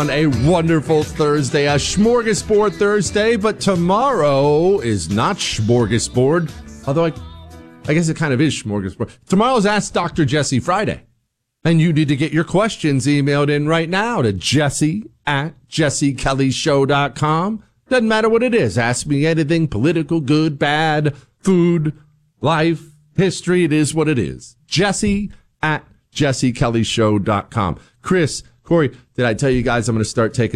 on a wonderful Thursday, a Smorgasbord Thursday, but tomorrow is not Smorgasbord, although I guess it kind of is Smorgasbord. Tomorrow's Ask Dr. Jesse Friday, and you need to get your questions emailed in right now to jesse@jessekellyshow.com. Doesn't matter what it is. Ask me anything, political, good, bad, food, life, history. It is what it is. jesse@jessekellyshow.com. Chris, Corey, did I tell you guys I'm going to start taking